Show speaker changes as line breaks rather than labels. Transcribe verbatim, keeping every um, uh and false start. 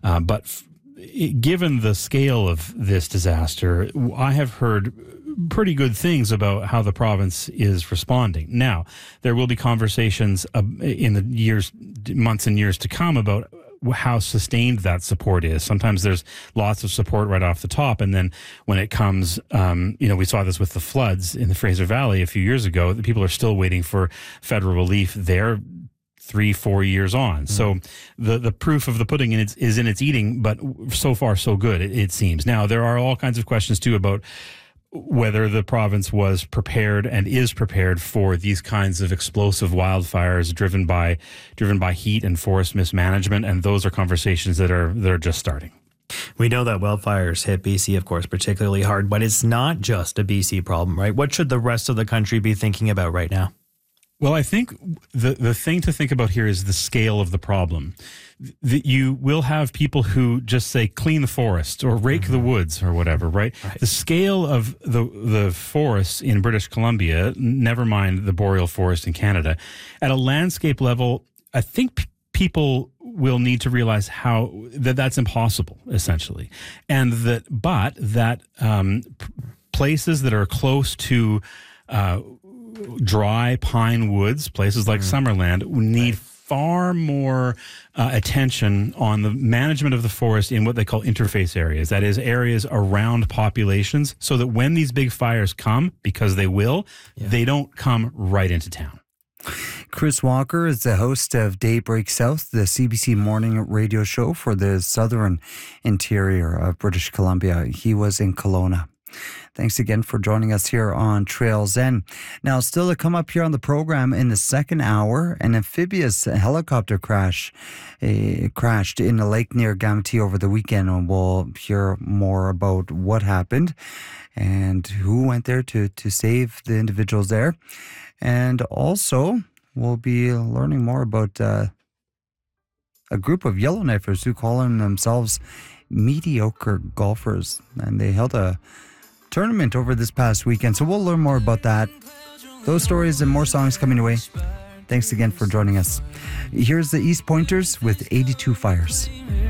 Uh, but f- given the scale of this disaster, I have heard pretty good things about how the province is responding. Now, there will be conversations uh, in the years, months and years to come about how sustained that support is. Sometimes there's lots of support right off the top, and then when it comes, um, you know, we saw this with the floods in the Fraser Valley a few years ago. The people are still waiting for federal relief there three, four years on. Mm. So the, the proof of the pudding in its, is in its eating, but so far so good, it, it seems. Now, there are all kinds of questions too about whether the province was prepared and is prepared for these kinds of explosive wildfires driven by driven by heat and forest mismanagement, and those are conversations that are that are just starting.
We know that wildfires hit B C, of course, particularly hard, but it's not just a B C problem, right? What should the rest of the country be thinking about right now?
Well, I think the the thing to think about here is the scale of the problem. That you will have people who just say clean the forest or rake mm-hmm. the woods or whatever, right? right? The scale of the the forests in British Columbia, never mind the boreal forest in Canada, at a landscape level, I think p- people will need to realize how that that's impossible, essentially, and that but that um, p- places that are close to uh, dry pine woods, places like mm-hmm. Summerland, need. Right. far more uh, attention on the management of the forest in what they call interface areas. That is, areas around populations, so that when these big fires come, because they will, yeah. they don't come right into town.
Chris Walker is the host of Daybreak South, the C B C morning radio show for the southern interior of British Columbia. He was in Kelowna. Thanks again for joining us here on Trail Zen. Now, still to come up here on the program in the second hour, an amphibious helicopter crash uh, crashed in a lake near Gamity over the weekend, and we'll hear more about what happened and who went there to, to save the individuals there. And also, we'll be learning more about uh, a group of Yellowknifers who call themselves mediocre golfers, and they held a tournament over this past weekend. So we'll learn more about that. Those stories and more songs coming your way. Thanks again for joining us. Here's the East Pointers with eighty-two Fires.